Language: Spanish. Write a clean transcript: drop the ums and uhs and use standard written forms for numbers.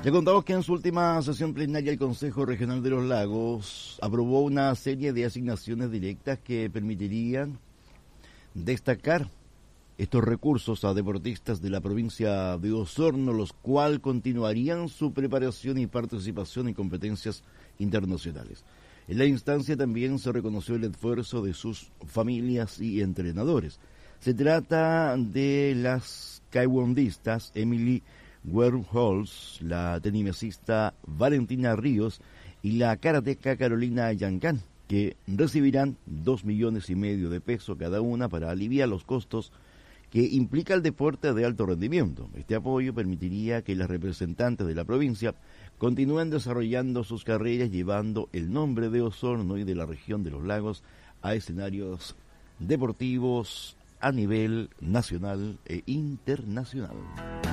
Le contamos que en su última sesión plenaria el Consejo Regional de los Lagos aprobó una serie de asignaciones directas que permitirían destacar estos recursos a deportistas de la provincia de Osorno, los cuales continuarían su preparación y participación en competencias internacionales. En la instancia también se reconoció el esfuerzo de sus familias y entrenadores. Se trata de las taekwondistas Emily Werholz, la tennisista Valentina Ríos y la karateca Carolina Yancán, que recibirán 2,5 millones de pesos cada una para aliviar los costos que implica el deporte de alto rendimiento. Este apoyo permitiría que las representantes de la provincia continúen desarrollando sus carreras llevando el nombre de Osorno y de la región de los lagos a escenarios deportivos a nivel nacional e internacional.